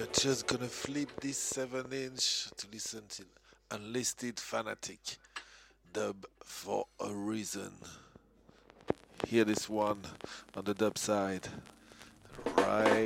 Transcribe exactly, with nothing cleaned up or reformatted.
Just gonna flip this seven inch to listen to Unlisted Fanatic dub for a reason. Hear this one on the dub side. Right.